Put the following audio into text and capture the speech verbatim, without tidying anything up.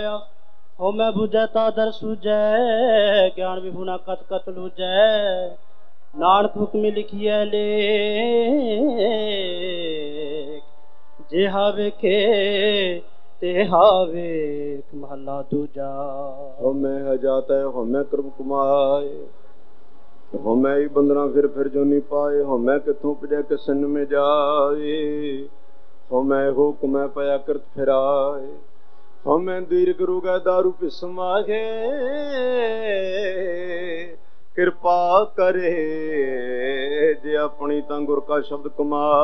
हो मैं बुझै तादर सूझै ज्ञान विभुना कत कत लूझै नानक हुक्म लिखिए ले जे हावे के ते हावेक महला दूजा। हो मैं हजाता हो मैं कर्म कमाए हो मैं ही बंदना फिर फिर जो नहीं पाए हो मैं किथों पजे किसन में जाए हो मैं हो कुमै पया करत फिराए हो मैं दीर गुरु गै दारू पिसमागे कृपा करे जे अपनी तां गुर का शब्द कमा।